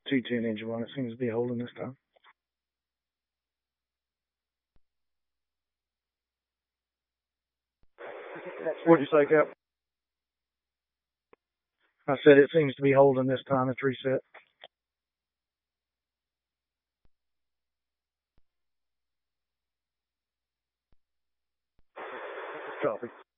210 engine one. It seems to be holding this time. What'd you say, Cap? I said it seems to be holding this time. It's reset. Copy.